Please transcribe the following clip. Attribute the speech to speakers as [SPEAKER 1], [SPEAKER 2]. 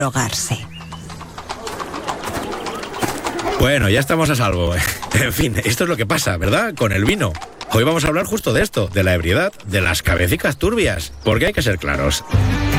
[SPEAKER 1] drogarse.
[SPEAKER 2] Bueno, ya estamos a salvo. En fin, esto es lo que pasa, ¿verdad? Con el vino. Hoy vamos a hablar justo de esto, de la ebriedad, de las cabecicas turbias, porque hay que ser claros.